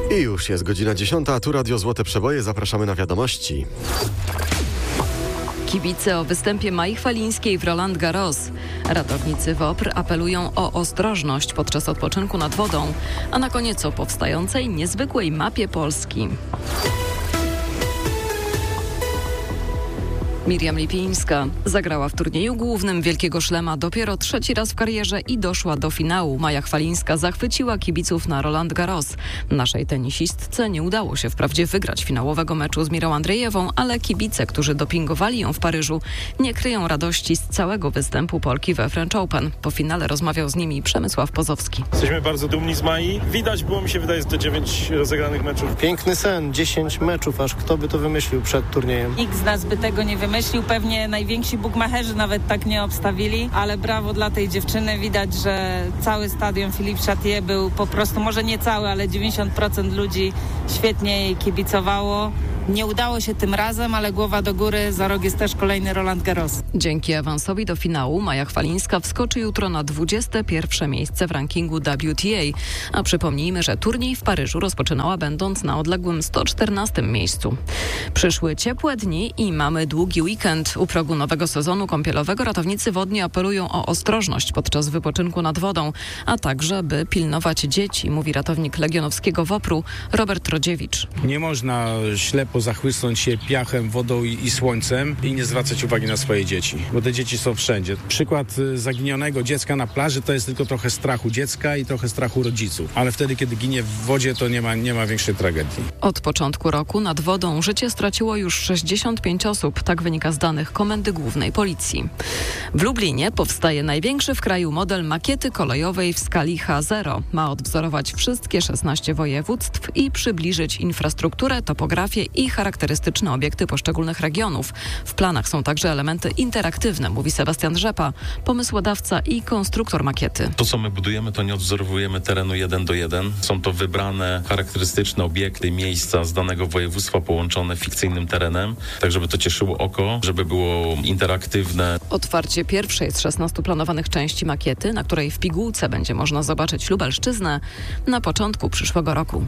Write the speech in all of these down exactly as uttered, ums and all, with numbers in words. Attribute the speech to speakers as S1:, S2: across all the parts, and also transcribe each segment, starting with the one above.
S1: I już jest godzina dziesiąta, a tu Radio Złote Przeboje. Zapraszamy na wiadomości.
S2: Kibice o występie Mai Chwalińskiej w Roland Garros. Ratownicy WOPR apelują o ostrożność podczas odpoczynku nad wodą, a na koniec o powstającej niezwykłej mapie Polski. Miriam Lipińska zagrała w turnieju głównym Wielkiego Szlema dopiero trzeci raz w karierze i doszła do finału. Maja Chwalińska zachwyciła kibiców na Roland Garros. Naszej tenisistce nie udało się wprawdzie wygrać finałowego meczu z Mirą Andrzejewą, ale kibice, którzy dopingowali ją w Paryżu, nie kryją radości z całego występu Polki we French Open. Po finale rozmawiał z nimi Przemysław Pozowski.
S3: Jesteśmy bardzo dumni z Mai. Widać było, mi się wydaje, te dziewięć rozegranych meczów.
S4: Piękny sen, dziesięć meczów, aż kto by to wymyślił przed turniejem.
S5: Nikt z nas by tego nie wymyślił. Pewnie najwięksi bukmacherzy nawet tak nie obstawili, ale brawo dla tej dziewczyny. Widać, że cały stadion Philippe Chatrier był po prostu, może nie cały, ale dziewięćdziesiąt procent ludzi świetnie jej kibicowało. Nie udało się tym razem, ale głowa do góry, za rok jest też kolejny Roland Garros.
S2: Dzięki awansowi do finału Maja Chwalińska wskoczy jutro na dwudzieste pierwsze miejsce w rankingu W T A. A przypomnijmy, że turniej w Paryżu rozpoczynała będąc na odległym sto czternastym miejscu. Przyszły ciepłe dni i mamy długi weekend. U progu nowego sezonu kąpielowego ratownicy wodni apelują o ostrożność podczas wypoczynku nad wodą, a także by pilnować dzieci, mówi ratownik legionowskiego WOPR-u Robert Rodziewicz.
S6: Nie można ślepo zachłysnąć się piachem, wodą i, i słońcem i nie zwracać uwagi na swoje dzieci, bo te dzieci są wszędzie. Przykład zaginionego dziecka na plaży to jest tylko trochę strachu dziecka i trochę strachu rodziców, ale wtedy, kiedy ginie w wodzie, to nie ma, nie ma większej tragedii.
S2: Od początku roku nad wodą życie straciło już sześćdziesiąt pięć osób, tak wynika z danych Komendy Głównej Policji. W Lublinie powstaje największy w kraju model makiety kolejowej w skali H zero. Ma odwzorować wszystkie szesnaście województw i przybliżyć infrastrukturę, topografię i charakterystyczne obiekty poszczególnych regionów. W planach są także elementy interaktywne, mówi Sebastian Rzepa, pomysłodawca i konstruktor makiety.
S7: To, co my budujemy, to nie odwzorowujemy terenu jeden do jeden. Są to wybrane charakterystyczne obiekty, miejsca z danego województwa połączone fikcyjnym terenem, tak żeby to cieszyło oko, żeby było interaktywne.
S2: Otwarcie pierwszej z szesnastu planowanych części makiety, na której w pigułce będzie można zobaczyć Lubelszczyznę, na początku przyszłego roku.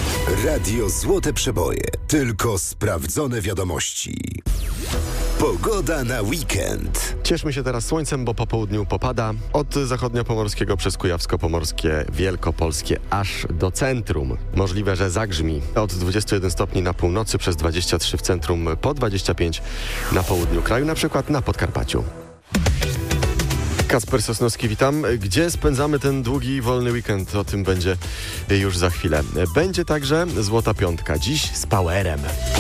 S8: Radio Złote Przeboje. Tylko sprawdzone wiadomości. Pogoda na weekend.
S1: Cieszmy się teraz słońcem, bo po południu popada. Od zachodniopomorskiego przez kujawsko-pomorskie, wielkopolskie aż do centrum. Możliwe, że zagrzmi. Od dwudziestu jeden stopni na północy, przez dwadzieścia trzy w centrum, po dwadzieścia pięć na południu kraju, na przykład na Podkarpaciu. Kacper Sosnowski, witam. Gdzie spędzamy ten długi, wolny weekend? O tym będzie już za chwilę. Będzie także Złota Piątka. Dziś z Powerem.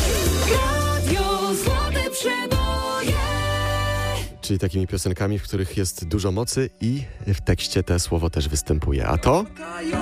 S9: Radio Złote Przeboje.
S1: Czyli takimi piosenkami, w których jest dużo mocy i w tekście te słowo też występuje. A to...